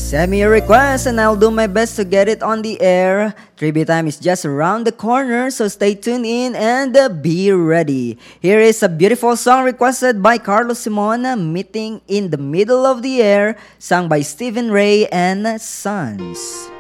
Send me a request and I'll do my best to get it on the air. Trivia time is just around the corner, so stay tuned in and be ready. Here is a beautiful song requested by Carlos Simon, Meeting in the Middle of the Air, sung by Stephen Ray and Sons.